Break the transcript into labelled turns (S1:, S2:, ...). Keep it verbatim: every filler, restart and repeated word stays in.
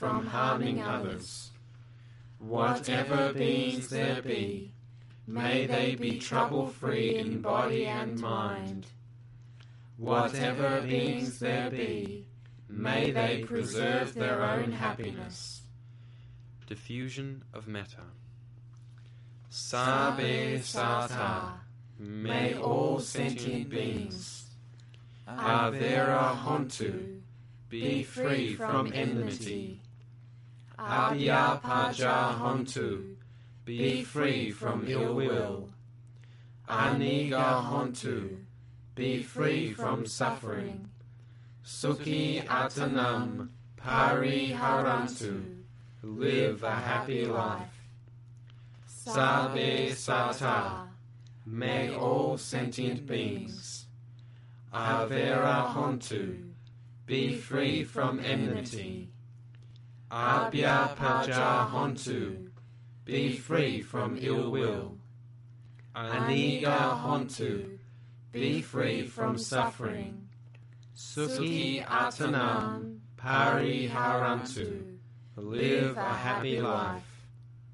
S1: from harming others. Whatever beings there be, may they be trouble-free in body and mind. Whatever beings there be, may they preserve their own happiness.
S2: Diffusion of metta.
S1: Sabbe Sata, may all sentient beings, Avera Hontu, be free from enmity. Abhyapaja Hontu, be free from ill will. Aniga Hontu, be free from suffering. Sukhi Atanam Pariharantu, live a happy life. Sabbe Sata, may all sentient beings, Avera Hontu, be free from enmity. Abhyapaja Hontu, be free from ill will. Aniga Hontu, be free from suffering. Sukhi Atanam Pariharantu, live a happy life.